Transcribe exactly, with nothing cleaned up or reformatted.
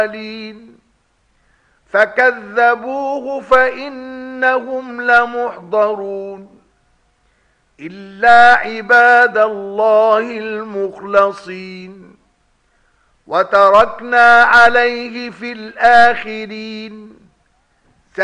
فكذبوه فإنهم لمحضرون إلا عباد الله المخلصين وتركنا عليه في الآخرين